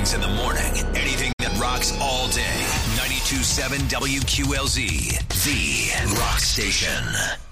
things in the morning. Anything that rocks all day. 92.7 WQLZ, the rock station.